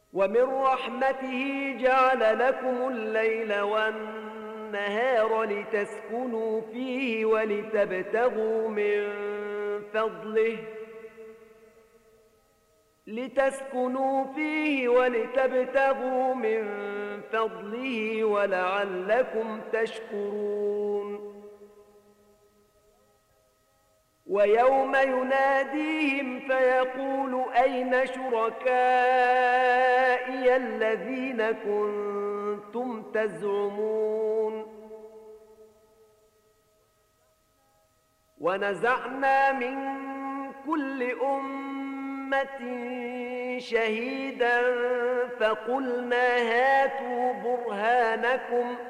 ومن رحمته جعل لكم الليل والنهار لتسكنوا فيه ولتبتغوا من فضله ولعلكم تشكرون. ويوم يناديهم فيقول أين شركائي الذين كنتم تزعمون. ونزعنا من كل أمة شهيدا فقلنا هاتوا برهانكم